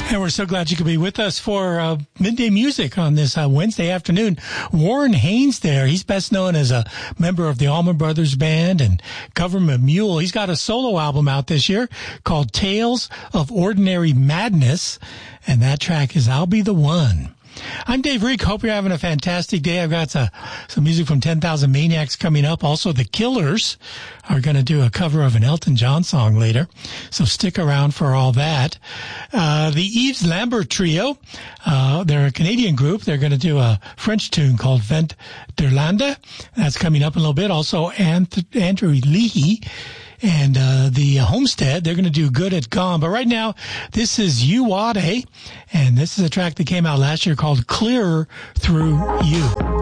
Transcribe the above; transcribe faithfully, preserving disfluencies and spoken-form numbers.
And we're so glad you could be with us for uh, Midday Music on this uh, Wednesday afternoon. Warren Haynes there. He's best known as a member of the Allman Brothers Band and Government Mule. He's got a solo album out this year called Tales of Ordinary Madness, and that track is I'll Be the One. I'm Dave Reek. Hope you're having a fantastic day. I've got uh, some music from ten thousand Maniacs coming up. Also, The Killers are going to do a cover of an Elton John song later, so stick around for all that. Uh, the Yves Lambert Trio, uh, they're a Canadian group. They're going to do a French tune called Vent d'Irlande. That's coming up in a little bit. Also, Anth- Andrew Leahy and uh, the Homestead, they're going to do Good at Gone. But right now, this is Uwade, and this is a track that came out last year called Clearer Through You.